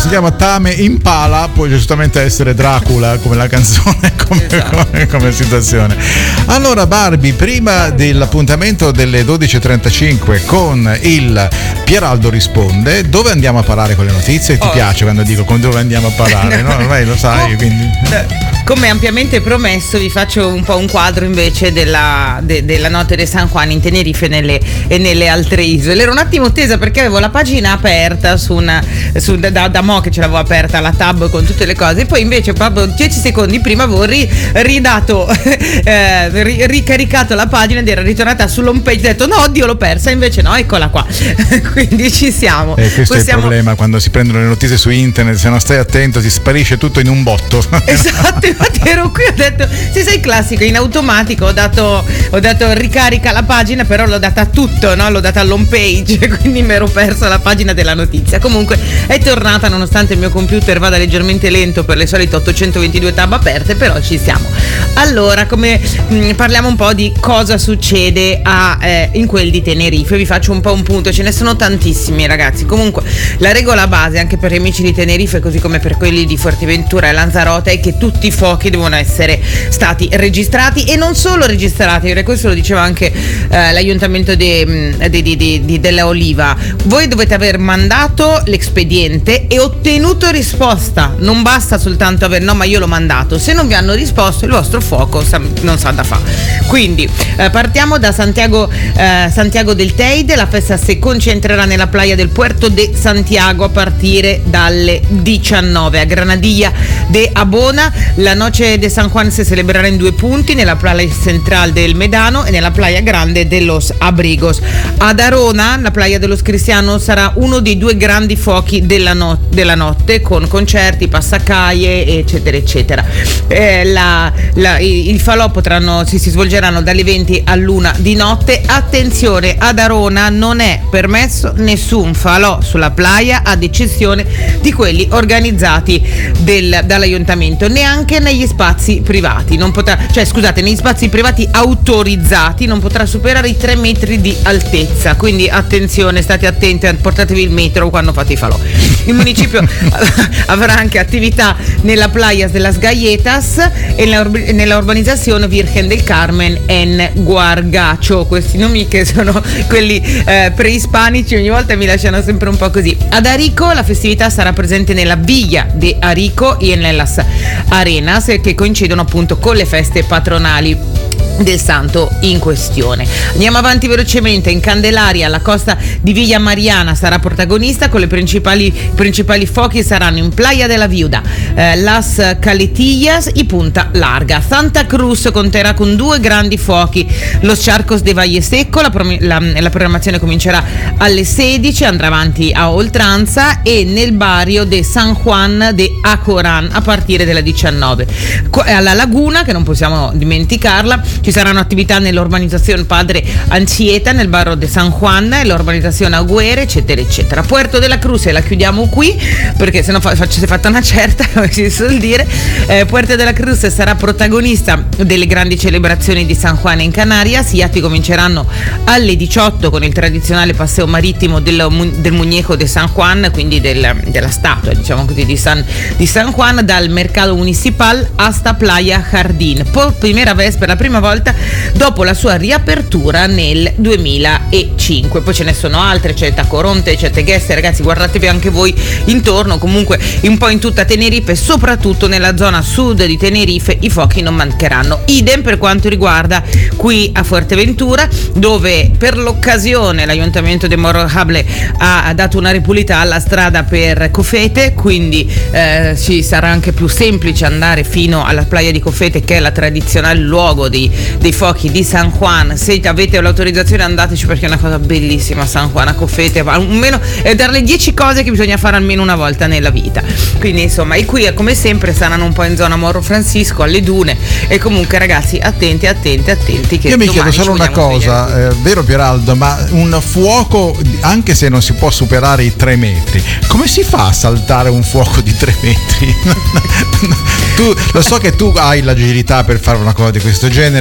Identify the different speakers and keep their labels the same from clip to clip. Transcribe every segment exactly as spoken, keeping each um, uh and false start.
Speaker 1: Si chiama Tame Impala, può giustamente essere Dracula come la canzone, come, esatto. come, come situazione. Allora Barbie, prima dell'appuntamento delle dodici e trentacinque con il Pieraldo risponde, dove andiamo a parare con le notizie? Ti oh. piace quando dico con dove andiamo a parare, no? Ormai lo sai, quindi...
Speaker 2: Come ampiamente promesso vi faccio un po' un quadro invece della, de, della notte di San Juan in Tenerife e nelle, e nelle altre isole. Ero un attimo tesa perché avevo la pagina aperta su una, su, da, da mo' che ce l'avevo aperta la tab con tutte le cose, poi invece proprio dieci secondi prima avevo ri, ridato eh, ri, ricaricato la pagina ed era ritornata sull'home page, ho detto no oddio l'ho persa, invece no, eccola qua. Quindi ci siamo.
Speaker 1: E questo
Speaker 2: Possiamo...
Speaker 1: è il problema quando si prendono le notizie su internet, se non stai attento ti sparisce tutto in un botto.
Speaker 2: Esatto, infatti ero qui, ho detto se sei classico in automatico ho dato ho dato ricarica la pagina, però l'ho data tutto, no? L'ho data all'home page, quindi mi ero persa la pagina della notizia. Comunque è tornata nonostante il mio computer vada leggermente lento per le solite ottocentoventidue tab aperte, però ci siamo. Allora, come mh, parliamo un po' di cosa succede a, eh, in quel di Tenerife, vi faccio un po' un punto, ce ne sono tantissimi ragazzi. Comunque la regola base anche per gli amici di Tenerife così come per quelli di Fuerteventura e Lanzarote è che tutti i fuochi devono essere stati registrati e non solo registrati, perché questo lo diceva anche eh, l'aiuntamiento de, de, de, de, de, della Oliva. Voi dovete aver mandato l'espediente e ottenuto risposta, non basta soltanto aver no ma io l'ho mandato, se non vi hanno risposto il vostro fuoco sa, non sa da fa. Quindi eh, partiamo da Santiago, eh, Santiago del Teide. La festa si concentrerà nella playa del Puerto de Santiago a partire dalle diciannove. A Granadilla de Abona la Noche de San Juan si celebrerà in due punti, nella playa central del Medano e nella playa grande de Los Abrigos. Ad Arona la playa de los Cristianos sarà uno dei due grandi fuochi della, no- della notte con concerti, passacaie eccetera eccetera. Eh, la, la, i, i falò potranno si, si svolgeranno dalle venti all'una di notte. Attenzione, ad Arona non è permesso nessun falò sulla playa ad eccezione di quelli organizzati del, dall'aiuntamento, neanche negli spazi privati, non potrà, cioè scusate, negli spazi privati autorizzati non potrà superare i tre metri di altezza, quindi attenzione, state attenti, portatevi il metro quando fate i falò. Il municipio avrà anche attività nella playa de las Galletas e nella, ur- nella urbanizzazione Virgen del Carmen en Guargacho. Questi nomi che sono quelli eh, preispanici ogni volta mi lasciano sempre un po' così. Ad Arico la festività sarà presente nella Villa de Arico e nella Arenas che coincidono appunto con le feste patronali del santo in questione. Andiamo avanti velocemente. In Candelaria la costa di Villa Mariana sarà protagonista con le principali principali fuochi saranno in Playa de la Viuda, eh, Las Caletillas e Punta Larga. Santa Cruz conterà con due grandi fuochi, Los Charcos de Valle Secco. La, prom- la, la programmazione comincerà alle sedici, andrà avanti a oltranza, e nel barrio de San Juan de Acorán a partire delle diciannove. Alla Laguna, che non possiamo dimenticarla, ci saranno attività nell'urbanizzazione Padre Anchieta nel barrio de San Juan e l'urbanizzazione Agüere eccetera eccetera. Puerto de la Cruz la chiudiamo qui perché se no fa, si è fatta una certa, come si suol dire. eh, Puerto de la Cruz sarà protagonista delle grandi celebrazioni di San Juan in Canarias. Gli atti cominceranno alle diciotto con il tradizionale passeo marittimo del, del Muñeco de San Juan, quindi del, della statua diciamo così di San, di San Juan, dal mercato municipal hasta Playa Jardín, per primera vez, per la prima volta dopo la sua riapertura nel duemilacinque. Poi ce ne sono altre, c'è Tacoronte, c'è Tegueste, ragazzi guardatevi anche voi intorno, comunque un po' in tutta Tenerife, soprattutto nella zona sud di Tenerife i fuochi non mancheranno. Idem per quanto riguarda qui a Fuerteventura, dove per l'occasione l'Ayuntamiento de Morrojable ha dato una ripulita alla strada per Cofete, quindi eh, ci sarà anche più semplice andare fino alla playa di Cofete, che è la tradizionale luogo dei, dei fuochi di San Juan. Se avete l'autorizzazione andateci, perché è una cosa bellissima San Juan a Cofete, almeno è tra le dieci cose che bisogna fare almeno una volta nella vita. Quindi insomma, e qui come sempre saranno un po' in zona Morro Francisco, alle dune, e comunque ragazzi attenti attenti attenti che
Speaker 1: io mi chiedo solo una cosa, eh, vero Pieraldo, ma un fuoco, anche se non si può superare i tre metri, come si fa a saltare un fuoco di tre metri? Tu lo so che tu hai l'agilità per fare una cosa di questo genere,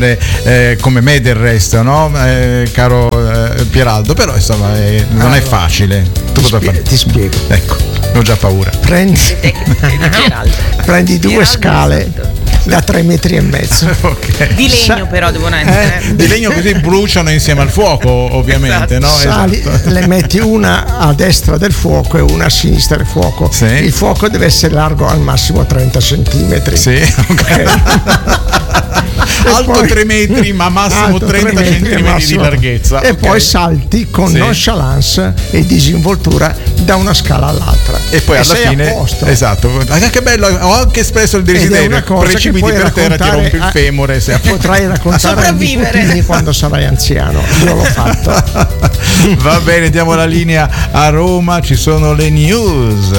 Speaker 1: come, eh, come me del resto, no? Eh, caro eh, Pieraldo, però insomma eh, non allora, è facile. Tu cosa
Speaker 3: spie-
Speaker 1: fai?
Speaker 3: Ti spiego.
Speaker 1: Ecco, ho già paura.
Speaker 3: Prendi, prendi due Pieraldo scale da tre metri e mezzo.
Speaker 1: Okay.
Speaker 2: Di legno Sa- però devono essere.
Speaker 1: Eh? Di legno, così bruciano insieme al fuoco, ovviamente, esatto. No?
Speaker 3: Sali,
Speaker 1: esatto.
Speaker 3: Le metti una a destra del fuoco e una a sinistra del fuoco.
Speaker 1: Sì.
Speaker 3: Il fuoco deve essere largo al massimo trenta centimetri.
Speaker 1: Sì, okay. Alto poi, tre metri, ma massimo trenta centimetri di larghezza.
Speaker 3: E
Speaker 1: okay.
Speaker 3: poi salti con sì. nonchalance e disinvoltura da una scala all'altra.
Speaker 1: E poi
Speaker 3: e
Speaker 1: alla fine, esatto. Ah, che bello, ho anche espresso il desiderio. Precipiti per terra, ti rompi il femore. Se
Speaker 3: potrai raccontare ai nipotini quando sarai anziano. Io l'ho fatto.
Speaker 1: Va bene, diamo la linea a Roma, ci sono le news.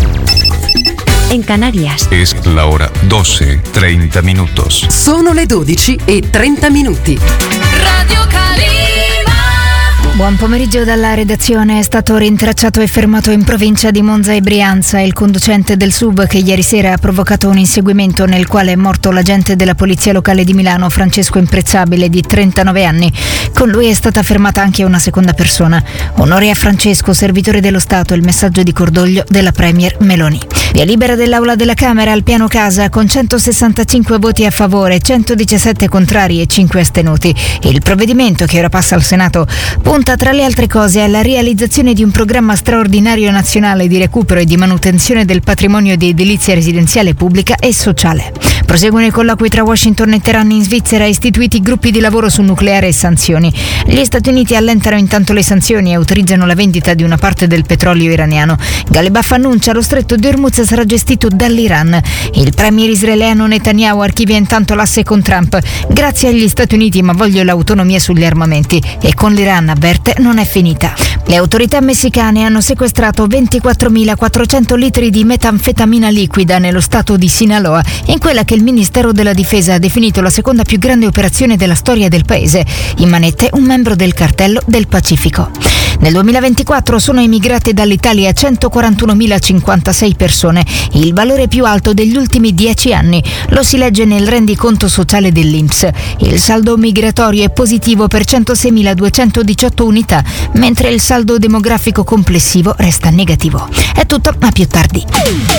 Speaker 4: En Canarias
Speaker 5: es la hora doce treinta minutos.
Speaker 4: Sono le dodici e trenta minuti.
Speaker 6: Radio Calima.
Speaker 7: Buon pomeriggio dalla redazione. È stato rintracciato e fermato in provincia di Monza e Brianza il conducente del sub che ieri sera ha provocato un inseguimento nel quale è morto l'agente della polizia locale di Milano Francesco Imprezzabile di trentanove anni. Con lui è stata fermata anche una seconda persona. Onore a Francesco, servitore dello Stato, il messaggio di cordoglio della Premier Meloni. Via libera dell'Aula della Camera al piano casa con centosessantacinque voti a favore, centodiciassette contrari e cinque astenuti. Il provvedimento, che ora passa al Senato, punta tra le altre cose alla realizzazione di un programma straordinario nazionale di recupero e di manutenzione del patrimonio di edilizia residenziale pubblica e sociale. Proseguono i colloqui tra Washington e Teheran in Svizzera, istituiti gruppi di lavoro su nucleare e sanzioni. Gli Stati Uniti allentano intanto le sanzioni e autorizzano la vendita di una parte del petrolio iraniano. Galibaf annuncia lo stretto di Hormuz sarà gestito dall'Iran. Il premier israeliano Netanyahu archivia intanto l'asse con Trump. Grazie agli Stati Uniti, ma voglio l'autonomia sugli armamenti. E con l'Iran, avverte, non è finita. Le autorità messicane hanno sequestrato ventiquattromilaquattrocento litri di metanfetamina liquida nello stato di Sinaloa, in quella che il Ministero della Difesa ha definito la seconda più grande operazione della storia del paese. In manette un membro del cartello del Pacifico. Nel duemilaventiquattro sono emigrate dall'Italia centoquarantunomilacinquantasei persone, il valore più alto degli ultimi dieci anni. Lo si legge nel rendiconto sociale dell'I N P S. Il saldo migratorio è positivo per centoseimiladuecentodiciotto unità, mentre il saldo demografico complessivo resta negativo. È tutto, ma più tardi.